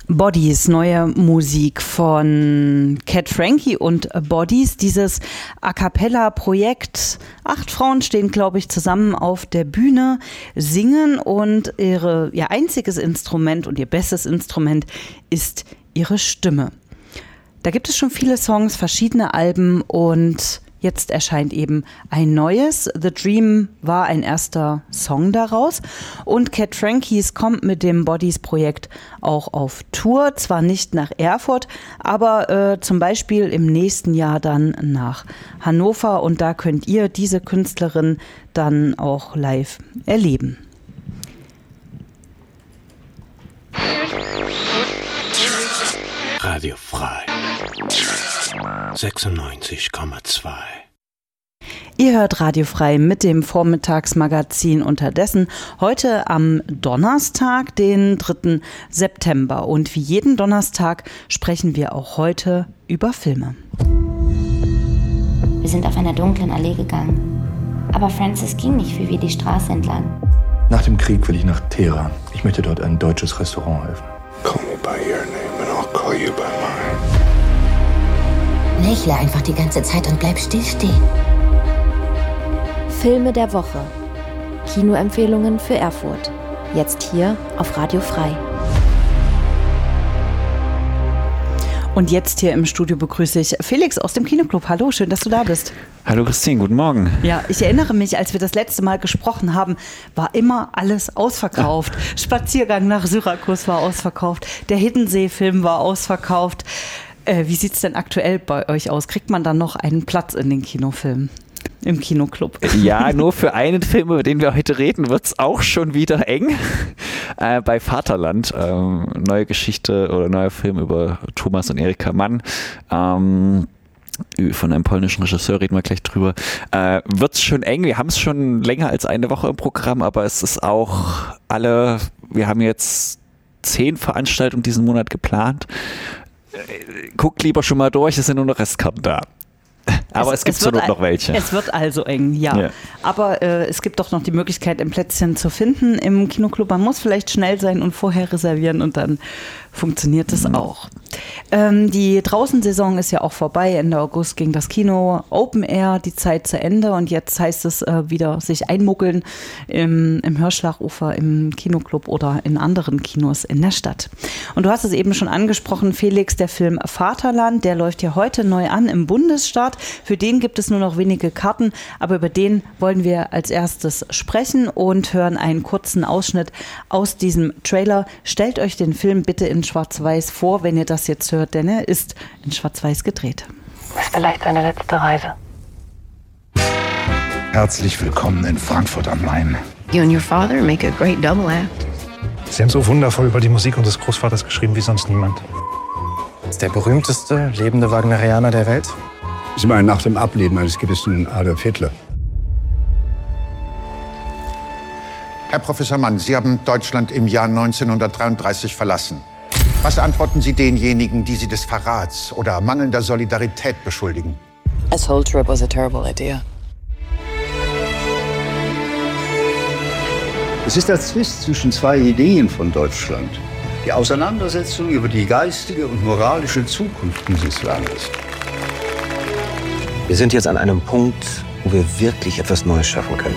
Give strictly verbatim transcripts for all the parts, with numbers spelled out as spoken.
Bodies, neue Musik von Cat Frankie und Bodies, dieses A-Cappella-Projekt. Acht Frauen stehen, glaube ich, zusammen auf der Bühne, singen und ihre, ihr einziges Instrument und ihr bestes Instrument ist ihre Stimme. Da gibt es schon viele Songs, verschiedene Alben und jetzt erscheint eben ein neues. The Dream war ein erster Song daraus. Und Cat Frankies kommt mit dem Bodies-Projekt auch auf Tour. Zwar nicht nach Erfurt, aber äh, zum Beispiel im nächsten Jahr dann nach Hannover. Und da könnt ihr diese Künstlerin dann auch live erleben. Radio frei. sechsundneunzig Komma zwei. Ihr hört Radio frei mit dem Vormittagsmagazin Unterdessen. Heute am Donnerstag, den dritten September. Und wie jeden Donnerstag sprechen wir auch heute über Filme. Wir sind auf einer dunklen Allee gegangen. Aber Francis ging nicht wie wir die Straße entlang. Nach dem Krieg will ich nach Teheran. Ich möchte dort ein deutsches Restaurant eröffnen. Call me by your name and I'll call you by mine. Lächle einfach die ganze Zeit und bleib stillstehen. Filme der Woche. Kinoempfehlungen für Erfurt. Jetzt hier auf Radio Frei. Und jetzt hier im Studio begrüße ich Felix aus dem Kinoclub. Hallo, schön, dass du da bist. Hallo Christine, guten Morgen. Ja, ich erinnere mich, als wir das letzte Mal gesprochen haben, war immer alles ausverkauft. Ja. Spaziergang nach Syrakus war ausverkauft. Der Hiddensee-Film war ausverkauft. Äh, wie sieht es denn aktuell bei euch aus? Kriegt man dann noch einen Platz in den Kinofilmen? Im Kinoclub. Ja, nur für einen Film, über den wir heute reden, wird es auch schon wieder eng. Äh, bei Vaterland, ähm, neue Geschichte oder neuer Film über Thomas und Erika Mann. Ähm, von einem polnischen Regisseur reden wir gleich drüber. Äh, wird es schon eng. Wir haben es schon länger als eine Woche im Programm, aber es ist auch alle, wir haben jetzt zehn Veranstaltungen diesen Monat geplant. Äh, guckt lieber schon mal durch, es sind nur noch Restkarten da. Aber es, es gibt es zur Not noch welche. Es wird also eng, ja. ja. Aber äh, es gibt doch noch die Möglichkeit, ein Plätzchen zu finden im Kinoclub. Man muss vielleicht schnell sein und vorher reservieren und dann funktioniert es mhm. auch. Ähm, die Draußensaison ist ja auch vorbei. Ende August ging das Kino Open Air, die Zeit zu Ende. Und jetzt heißt es äh, wieder sich einmuggeln im, im Hörschlagufer, im Kinoclub oder in anderen Kinos in der Stadt. Und du hast es eben schon angesprochen, Felix, der Film Vaterland, der läuft ja heute neu an im Bundesstaat. Für den gibt es nur noch wenige Karten, aber über den wollen wir als erstes sprechen und hören einen kurzen Ausschnitt aus diesem Trailer. Stellt euch den Film bitte in Schwarz-Weiß vor, wenn ihr das jetzt hört, denn er ist in Schwarz-Weiß gedreht. Das ist vielleicht seine letzte Reise. Herzlich willkommen in Frankfurt am Main. You and your father make a great double act. Sie haben so wundervoll über die Musik unseres Großvaters geschrieben wie sonst niemand. Ist der berühmteste lebende Wagnerianer der Welt? Sie meinen nach dem Ableben eines gewissen Adolf Hitler. Herr Professor Mann, Sie haben Deutschland im Jahr neunzehnhundertdreiunddreißig verlassen. Was antworten Sie denjenigen, die Sie des Verrats oder mangelnder Solidarität beschuldigen? This whole trip was a terrible idea. Es ist der Zwist zwischen zwei Ideen von Deutschland. Die Auseinandersetzung über die geistige und moralische Zukunft dieses Landes. Wir sind jetzt an einem Punkt, wo wir wirklich etwas Neues schaffen können.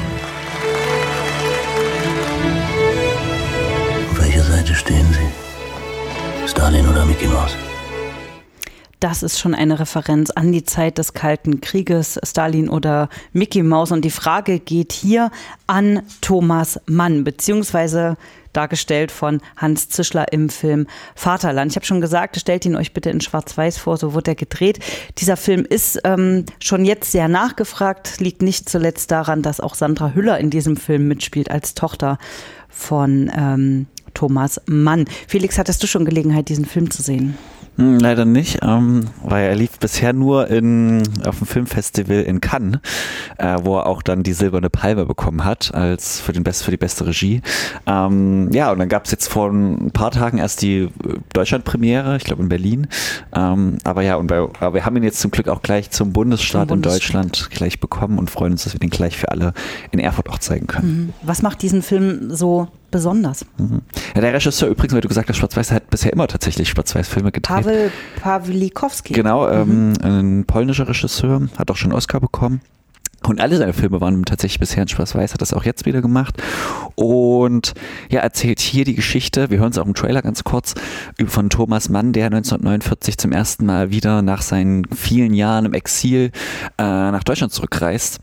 Auf welcher Seite stehen Sie? Stalin oder Mickey Mouse? Das ist schon eine Referenz an die Zeit des Kalten Krieges, Stalin oder Mickey Mouse. Und die Frage geht hier an Thomas Mann, beziehungsweise dargestellt von Hans Zischler im Film Vaterland. Ich habe schon gesagt, stellt ihn euch bitte in Schwarz-Weiß vor, so wird er gedreht. Dieser Film ist ähm, schon jetzt sehr nachgefragt, liegt nicht zuletzt daran, dass auch Sandra Hüller in diesem Film mitspielt als Tochter von ähm, Thomas Mann. Felix, hattest du schon Gelegenheit, diesen Film zu sehen? Hm, leider nicht, ähm, weil er lief bisher nur in, auf dem Filmfestival in Cannes, äh, wo er auch dann die Silberne Palme bekommen hat als für, den Best, für die beste Regie. Ähm, ja, und dann gab es jetzt vor ein paar Tagen erst die Deutschlandpremiere, ich glaube in Berlin. Ähm, aber ja, und bei, aber wir haben ihn jetzt zum Glück auch gleich zum Bundesstaat, zum Bundesstaat in Deutschland gleich bekommen und freuen uns, dass wir den gleich für alle in Erfurt auch zeigen können. Was macht diesen Film so besonders. Mhm. Ja, der Regisseur übrigens, weil du gesagt hast, Schwarz-Weiß, hat bisher immer tatsächlich Schwarz-Weiß-Filme gedreht. Paweł Pawlikowski. Genau, ähm, mhm. ein polnischer Regisseur, hat auch schon einen Oscar bekommen. Und alle seine Filme waren tatsächlich bisher in Schwarz-Weiß, hat das auch jetzt wieder gemacht. Und ja, erzählt hier die Geschichte, wir hören es auch im Trailer ganz kurz, von Thomas Mann, der neunzehnhundertneunundvierzig zum ersten Mal wieder nach seinen vielen Jahren im Exil äh, nach Deutschland zurückreist.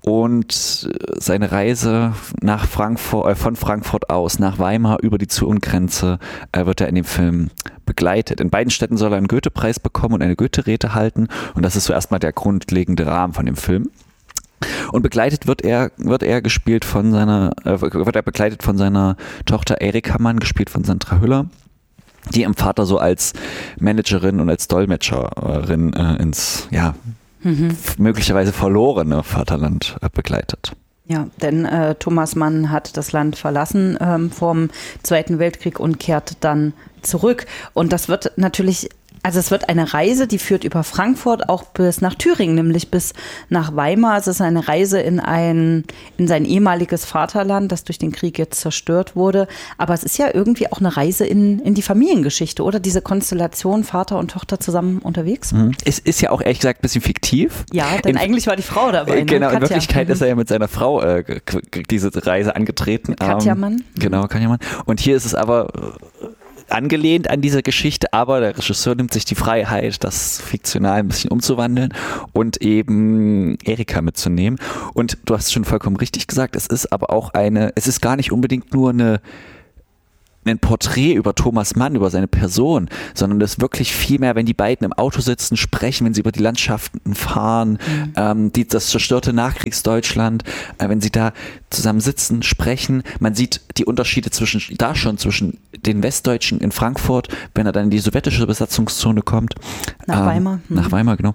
Und seine Reise nach Frankfurt, äh, von Frankfurt aus nach Weimar über die Zollgrenze äh, wird er in dem Film begleitet. In beiden Städten soll er einen Goethe-Preis bekommen und eine Goethe-Rede halten. Und das ist so erstmal der grundlegende Rahmen von dem Film. Und begleitet wird er, wird er gespielt von seiner, äh, wird er begleitet von seiner Tochter Erika Mann, gespielt von Sandra Hüller, die ihrem Vater so als Managerin und als Dolmetscherin äh, ins, ja, mhm. möglicherweise verlorene Vaterland äh, begleitet. Ja, denn äh, Thomas Mann hat das Land verlassen ähm, vom Zweiten Weltkrieg und kehrt dann zurück. Und das wird natürlich Also es wird eine Reise, die führt über Frankfurt auch bis nach Thüringen, nämlich bis nach Weimar. Es ist eine Reise in ein, in sein ehemaliges Vaterland, das durch den Krieg jetzt zerstört wurde. Aber es ist ja irgendwie auch eine Reise in, in die Familiengeschichte, oder? Diese Konstellation, Vater und Tochter zusammen unterwegs. Mhm. Es ist ja auch ehrlich gesagt ein bisschen fiktiv. Ja, denn in, eigentlich war die Frau dabei. Äh, genau, ne? in Wirklichkeit mhm. ist er ja mit seiner Frau äh, diese Reise angetreten. Mit Katja Mann. Ähm, genau, Katja Mann. Und hier ist es aber angelehnt an diese Geschichte, aber der Regisseur nimmt sich die Freiheit, das fiktional ein bisschen umzuwandeln und eben Erika mitzunehmen. Und du hast schon vollkommen richtig gesagt, es ist aber auch eine, es ist gar nicht unbedingt nur eine ein Porträt über Thomas Mann, über seine Person, sondern das wirklich viel mehr, wenn die beiden im Auto sitzen, sprechen, wenn sie über die Landschaften fahren, mhm. ähm, die, das zerstörte Nachkriegsdeutschland, äh, wenn sie da zusammen sitzen, sprechen. Man sieht die Unterschiede zwischen, da schon zwischen den Westdeutschen in Frankfurt, wenn er dann in die sowjetische Besatzungszone kommt. Nach ähm, Weimar. Mhm. Nach Weimar, genau.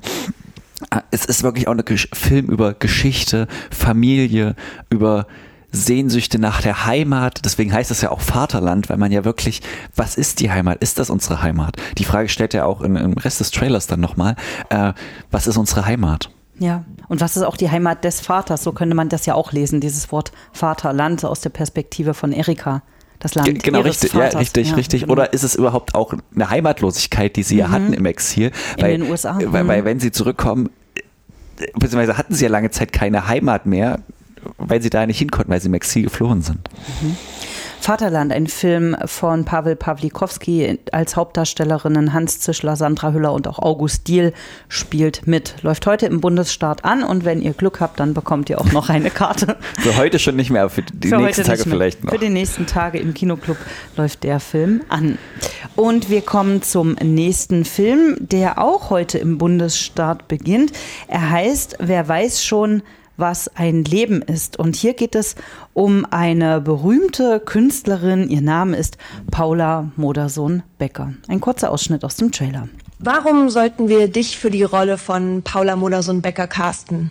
Es ist wirklich auch ein Film über Geschichte, Familie, über Sehnsüchte nach der Heimat, deswegen heißt es ja auch Vaterland, weil man ja wirklich, was ist die Heimat? Ist das unsere Heimat? Die Frage stellt er auch in, im Rest des Trailers dann nochmal, äh, was ist unsere Heimat? Ja, und was ist auch die Heimat des Vaters? So könnte man das ja auch lesen, dieses Wort Vaterland aus der Perspektive von Erika. Das Land genau, ihres richtig, Vaters. Ja, richtig, ja, richtig. Genau. Oder ist es überhaupt auch eine Heimatlosigkeit, die sie mhm. ja hatten im Exil? In weil, den U S A. Weil, mhm. weil wenn sie zurückkommen, beziehungsweise hatten sie ja lange Zeit keine Heimat mehr, weil sie da nicht hin konnten, weil sie im Exil geflohen sind. Mhm. Vaterland, ein Film von Paweł Pawlikowski, als Hauptdarstellerinnen Hans Zischler, Sandra Hüller und auch August Diehl spielt mit. Läuft heute im Bundesstaat an und wenn ihr Glück habt, dann bekommt ihr auch noch eine Karte. Für heute schon nicht mehr, aber für die für nächsten Tage vielleicht noch. Für die nächsten Tage im Kinoclub läuft der Film an. Und wir kommen zum nächsten Film, der auch heute im Bundesstaat beginnt. Er heißt Wer weiß schon, was ein Leben ist. Und hier geht es um eine berühmte Künstlerin. Ihr Name ist Paula Modersohn-Becker. Ein kurzer Ausschnitt aus dem Trailer. Warum sollten wir dich für die Rolle von Paula Modersohn-Becker casten?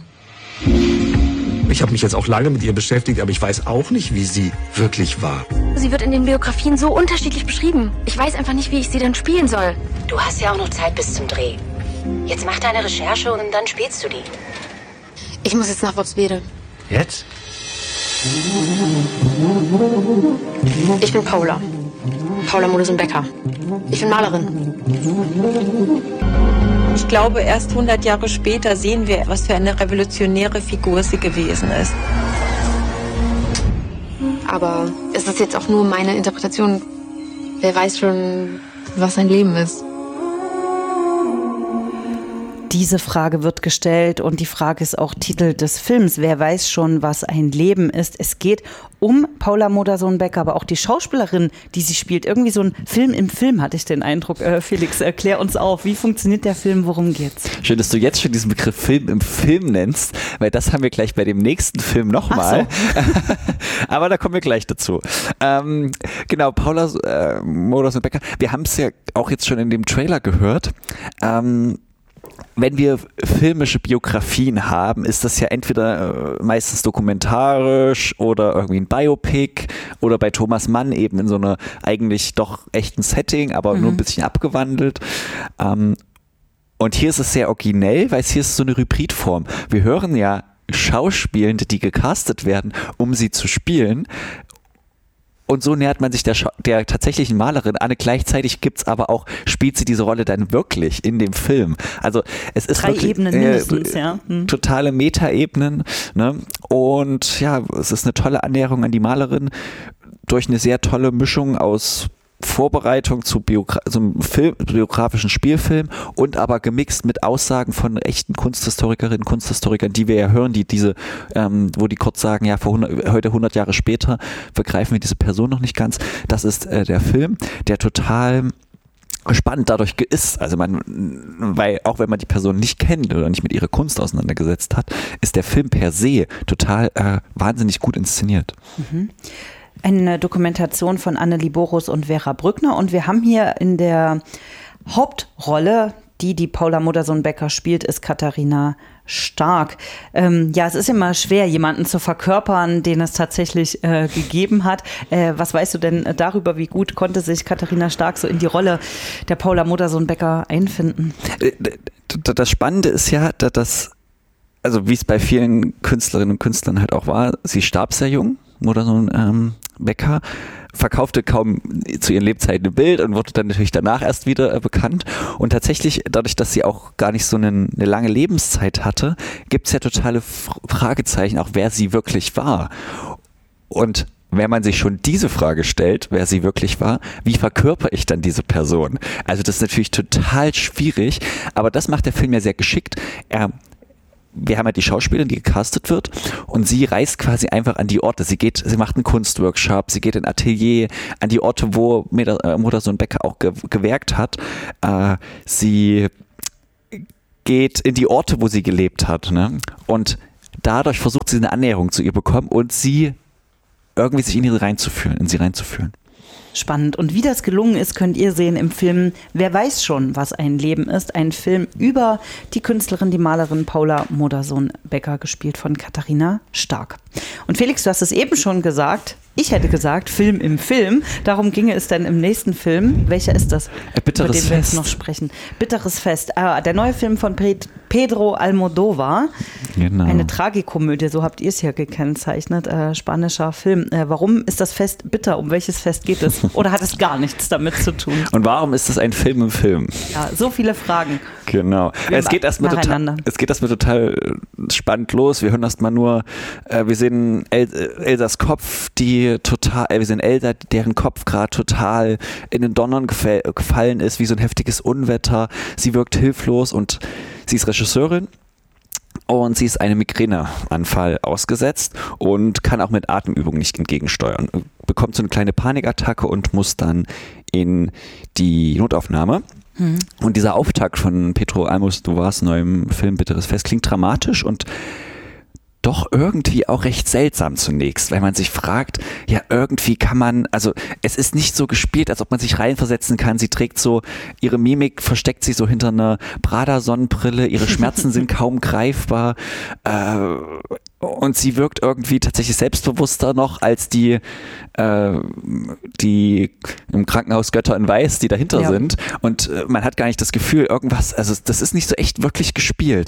Ich habe mich jetzt auch lange mit ihr beschäftigt, aber ich weiß auch nicht, wie sie wirklich war. Sie wird in den Biografien so unterschiedlich beschrieben. Ich weiß einfach nicht, wie ich sie dann spielen soll. Du hast ja auch noch Zeit bis zum Dreh. Jetzt mach deine Recherche und dann spielst du die. Ich muss jetzt nach Worpswede. Jetzt? Ich bin Paula. Paula Modersohn-Becker. Ich bin Malerin. Ich glaube, erst hundert Jahre später sehen wir, was für eine revolutionäre Figur sie gewesen ist. Aber es ist jetzt auch nur meine Interpretation. Wer weiß schon, was ein Leben ist. Diese Frage wird gestellt und die Frage ist auch Titel des Films. Wer weiß schon, was ein Leben ist? Es geht um Paula Modersohn-Becker, aber auch die Schauspielerin, die sie spielt. Irgendwie so ein Film im Film, hatte ich den Eindruck. Äh, Felix, erklär uns auf. Wie funktioniert der Film? Worum geht's? Schön, dass du jetzt schon diesen Begriff Film im Film nennst, weil das haben wir gleich bei dem nächsten Film nochmal. So. Aber da kommen wir gleich dazu. Ähm, genau, Paula äh, Modersohn-Becker. Wir haben es ja auch jetzt schon in dem Trailer gehört. Ähm, Wenn wir filmische Biografien haben, ist das ja entweder äh, meistens dokumentarisch oder irgendwie ein Biopic oder bei Thomas Mann eben in so einer eigentlich doch echten Setting, aber mhm. nur ein bisschen abgewandelt. Ähm, und hier ist es sehr originell, weil es hier ist so eine Hybridform. Wir hören ja Schauspielende, die gecastet werden, um sie zu spielen. und so nähert man sich der, der tatsächlichen Malerin an. Gleichzeitig gibt es aber auch, spielt sie diese Rolle dann wirklich in dem Film. Also es ist Drei wirklich, Ebenen mindestens, äh, ja. Hm. Totale Metaebenen, ne? Und ja, es ist eine tolle Annäherung an die Malerin durch eine sehr tolle Mischung aus Vorbereitung zu Biogra- zum Film, biografischen Spielfilm und aber gemixt mit Aussagen von echten Kunsthistorikerinnen, Kunsthistorikern, die wir ja hören, die diese, ähm, wo die kurz sagen, ja, vor hundert, heute hundert Jahre später begreifen wir diese Person noch nicht ganz. Das ist äh, der Film, der total spannend dadurch ist, also man, weil auch wenn man die Person nicht kennt oder nicht mit ihrer Kunst auseinandergesetzt hat, ist der Film per se total äh, wahnsinnig gut inszeniert. Mhm. Eine Dokumentation von Annelie Borus und Vera Brückner und wir haben hier in der Hauptrolle, die die Paula Modersohn-Becker spielt, ist Katharina Stark. Ähm, ja, es ist immer schwer, jemanden zu verkörpern, den es tatsächlich äh, gegeben hat. Äh, was weißt du denn darüber, wie gut konnte sich Katharina Stark so in die Rolle der Paula Modersohn-Becker einfinden? Das Spannende ist ja, dass, also wie es bei vielen Künstlerinnen und Künstlern halt auch war, sie starb sehr jung, Modersohn ähm, Becker, verkaufte kaum zu ihren Lebzeiten ein Bild und wurde dann natürlich danach erst wieder äh, bekannt. Und tatsächlich, dadurch, dass sie auch gar nicht so eine, eine lange Lebenszeit hatte, gibt es ja totale Fragezeichen, auch wer sie wirklich war. Und wenn man sich schon diese Frage stellt, wer sie wirklich war, wie verkörper ich dann diese Person? Also das ist natürlich total schwierig, aber das macht der Film ja sehr geschickt. Er Wir haben ja die Schauspielerin, die gecastet wird und sie reist quasi einfach an die Orte. Sie geht, sie macht einen Kunstworkshop, sie geht in ein Atelier, an die Orte, wo Modersohn-Becker auch ge- gewerkt hat. Äh, sie geht in die Orte, wo sie gelebt hat, ne? Und dadurch versucht sie eine Annäherung zu ihr bekommen und sie irgendwie sich in ihre reinzuführen, in sie reinzuführen. Spannend. Und wie das gelungen ist, könnt ihr sehen im Film Wer weiß schon, was ein Leben ist. Ein Film über die Künstlerin, die Malerin Paula Modersohn-Becker, gespielt von Katharina Stark. Und Felix, du hast es eben schon gesagt, ich hätte gesagt, Film im Film. Darum ginge es dann im nächsten Film. Welcher ist das? Bitteres über den wir jetzt Fest. noch sprechen. Bitteres Fest. Ah, der neue Film von Pedro Almodóvar. Genau. Eine Tragikomödie, so habt ihr es hier gekennzeichnet. Äh, spanischer Film. Äh, warum ist das Fest bitter? Um welches Fest geht es? Oder hat es gar nichts damit zu tun? Und warum ist das ein Film im Film? Ja, so viele Fragen. Genau. Es geht erstmal total, es geht erstmal total spannend los. Wir hören erstmal nur, äh, wir sehen El, Elsas Kopf, die total, äh, wir sehen Elsa, deren Kopf gerade total in den Donnern gefall, gefallen ist, wie so ein heftiges Unwetter. Sie wirkt hilflos und sie ist Regisseurin. Und sie ist einem Migräneanfall ausgesetzt und kann auch mit Atemübungen nicht entgegensteuern. Bekommt so eine kleine Panikattacke und muss dann in die Notaufnahme. Mhm. Und dieser Auftakt von Pedro Almodóvars neuem Film Bitteres Fest klingt dramatisch und doch irgendwie auch recht seltsam zunächst, weil man sich fragt, ja irgendwie kann man, also es ist nicht so gespielt, als ob man sich reinversetzen kann. Sie trägt so, ihre Mimik versteckt sich so hinter einer Prada-Sonnenbrille, ihre Schmerzen sind kaum greifbar äh, und sie wirkt irgendwie tatsächlich selbstbewusster noch als die, äh, die im Krankenhaus Götter in Weiß, die dahinter ja. sind und äh, man hat gar nicht das Gefühl, irgendwas, also das ist nicht so echt wirklich gespielt.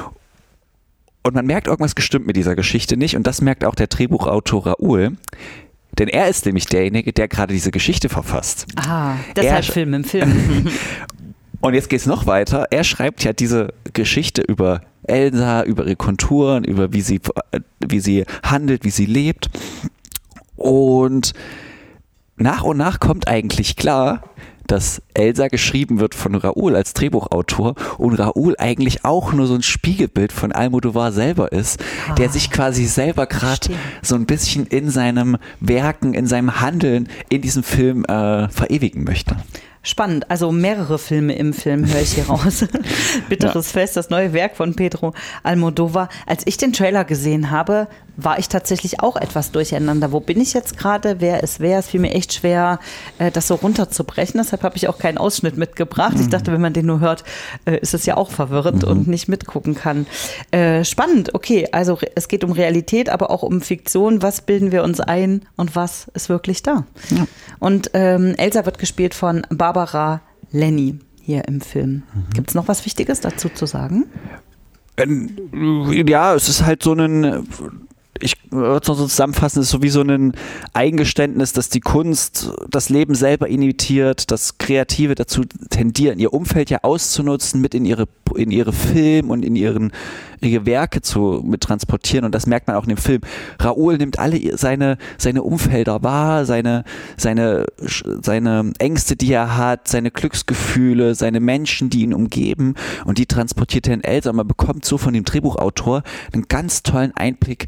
Und man merkt, irgendwas gestimmt mit dieser Geschichte nicht. Und das merkt auch der Drehbuchautor Raoul. Denn er ist nämlich derjenige, der gerade diese Geschichte verfasst. Ah, deshalb er, Film im Film. Und jetzt geht es noch weiter. Er schreibt ja diese Geschichte über Elsa, über ihre Konturen, über wie sie, wie sie handelt, wie sie lebt. Und nach und nach kommt eigentlich klar, dass Elsa geschrieben wird von Raoul als Drehbuchautor und Raoul eigentlich auch nur so ein Spiegelbild von Almodóvar selber ist, ah, der sich quasi selber gerade so ein bisschen in seinem Werken, in seinem Handeln in diesem Film äh, verewigen möchte. Spannend, also mehrere Filme im Film höre ich hier raus. Bitteres ja. Fest, das neue Werk von Pedro Almodóvar. Als ich den Trailer gesehen habe, war ich tatsächlich auch etwas durcheinander. Wo bin ich jetzt gerade? Wer ist wer? Es fiel mir echt schwer, das so runterzubrechen. Deshalb habe ich auch keinen Ausschnitt mitgebracht. Mhm. Ich dachte, wenn man den nur hört, ist es ja auch verwirrend mhm. und nicht mitgucken kann. Spannend, okay, also es geht um Realität, aber auch um Fiktion. Was bilden wir uns ein und was ist wirklich da? Ja. Und ähm, Elsa wird gespielt von Barbara Lenny hier im Film. Mhm. Gibt es noch was Wichtiges dazu zu sagen? Ja, es ist halt so ein ich würde es noch so zusammenfassen, es ist so wie so ein Eingeständnis, dass die Kunst das Leben selber imitiert, dass Kreative dazu tendieren, ihr Umfeld ja auszunutzen, mit in ihre, in ihre Film und in ihren, ihre Werke zu mit transportieren. Und das merkt man auch in dem Film. Raoul nimmt alle seine, seine Umfelder wahr, seine, seine, seine Ängste, die er hat, seine Glücksgefühle, seine Menschen, die ihn umgeben, und die transportiert er in Elsa. Und man bekommt so von dem Drehbuchautor einen ganz tollen Einblick,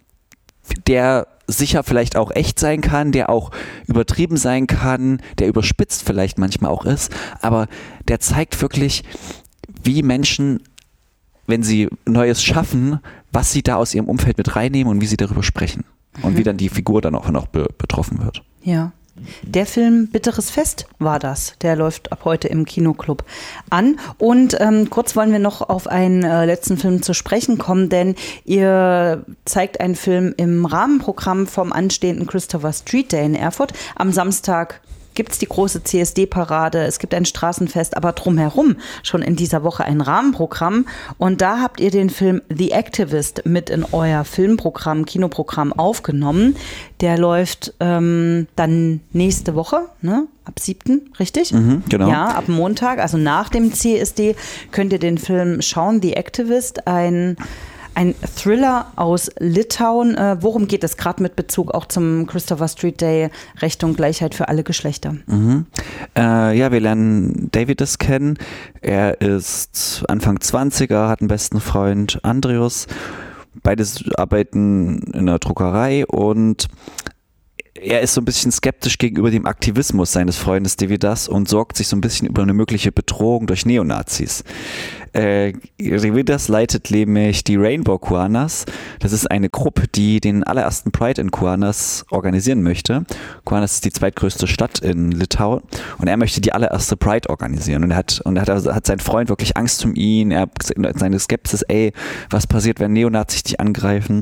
der sicher vielleicht auch echt sein kann, der auch übertrieben sein kann, der überspitzt vielleicht manchmal auch ist, aber der zeigt wirklich, wie Menschen, wenn sie Neues schaffen, was sie da aus ihrem Umfeld mit reinnehmen und wie sie darüber sprechen. Mhm. Und wie dann die Figur dann auch noch be- betroffen wird. Ja. Der Film Bitteres Fest war das. Der läuft ab heute im Kinoclub an. Und ähm, kurz wollen wir noch auf einen äh, letzten Film zu sprechen kommen, denn ihr zeigt einen Film im Rahmenprogramm vom anstehenden Christopher Street Day in Erfurt. Am Samstag gibt es die große C S D-Parade, es gibt ein Straßenfest, aber drumherum schon in dieser Woche ein Rahmenprogramm. Und da habt ihr den Film The Activist mit in euer Filmprogramm, Kinoprogramm aufgenommen. Der läuft ähm, dann nächste Woche, ne? Ab siebten, richtig? Mhm, genau. Ja, ab Montag, also nach dem C S D, könnt ihr den Film schauen. The Activist, ein Ein Thriller aus Litauen. Äh, worum geht es gerade mit Bezug auch zum Christopher Street Day, Recht und Gleichheit für alle Geschlechter? Mhm. Äh, ja, wir lernen Davidus kennen. Er ist Anfang zwanziger, hat einen besten Freund, Andreas. Beide arbeiten in einer Druckerei und er ist so ein bisschen skeptisch gegenüber dem Aktivismus seines Freundes Davidas und sorgt sich so ein bisschen über eine mögliche Bedrohung durch Neonazis. Äh, Davidas leitet nämlich die Rainbow Koanas. Das ist eine Gruppe, die den allerersten Pride in Kaunas organisieren möchte. Kaunas ist die zweitgrößte Stadt in Litauen und er möchte die allererste Pride organisieren. Und er hat, und er hat, also hat sein Freund wirklich Angst um ihn. Er hat seine Skepsis, ey, was passiert, wenn Neonazis dich angreifen?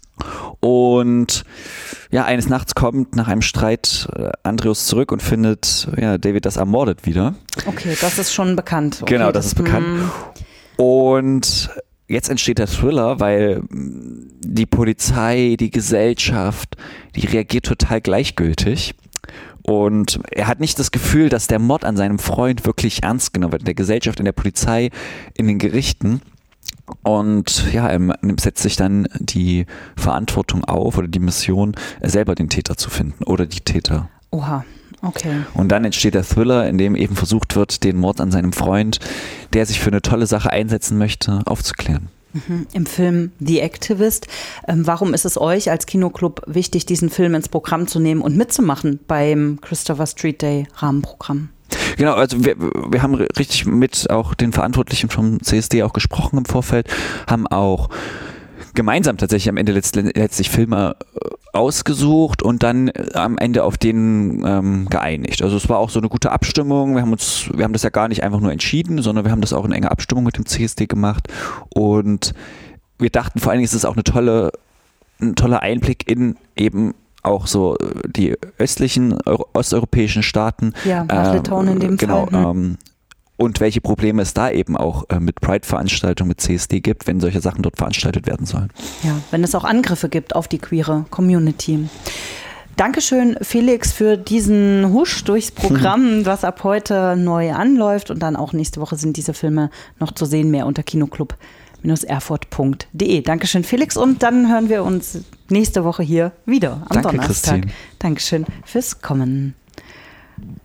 Und ja, eines Nachts kommt nach einem Streit äh, Andreas zurück und findet ja, Davidas ermordet wieder. Okay, das ist schon bekannt. Okay, genau, das, das ist bekannt. Mm. Und jetzt entsteht der Thriller, weil die Polizei, die Gesellschaft, die reagiert total gleichgültig. Und er hat nicht das Gefühl, dass der Mord an seinem Freund wirklich ernst genommen wird. In der Gesellschaft, in der Polizei, in den Gerichten. Und ja, er setzt sich dann die Verantwortung auf oder die Mission, selber den Täter zu finden oder die Täter. Oha, okay. Und dann entsteht der Thriller, in dem eben versucht wird, den Mord an seinem Freund, der sich für eine tolle Sache einsetzen möchte, aufzuklären. Mhm. Im Film The Activist. Ähm, warum ist es euch als Kinoclub wichtig, diesen Film ins Programm zu nehmen und mitzumachen beim Christopher Street Day Rahmenprogramm? Genau, also wir, wir haben richtig mit auch den Verantwortlichen vom C S D auch gesprochen im Vorfeld, haben auch gemeinsam tatsächlich am Ende letztlich, letztlich Filme ausgesucht und dann am Ende auf den ähm, geeinigt. Also es war auch so eine gute Abstimmung. Wir haben uns, wir haben das ja gar nicht einfach nur entschieden, sondern wir haben das auch in enger Abstimmung mit dem C S D gemacht und wir dachten vor allen Dingen, ist es auch eine tolle, ein toller Einblick in eben auch so die östlichen, Euro, osteuropäischen Staaten. Ja, nach äh, Litauen in dem genau, Fall. Hm. Ähm, und welche Probleme es da eben auch äh, mit Pride-Veranstaltungen, mit C S D gibt, wenn solche Sachen dort veranstaltet werden sollen. Ja, wenn es auch Angriffe gibt auf die queere Community. Dankeschön, Felix, für diesen Husch durchs Programm, was ab heute neu anläuft. Und dann auch nächste Woche sind diese Filme noch zu sehen, mehr unter kinoclub erfurt punkt de. Dankeschön, Felix. Und dann hören wir uns nächste Woche hier wieder am Danke, Donnerstag. Christine. Dankeschön fürs Kommen.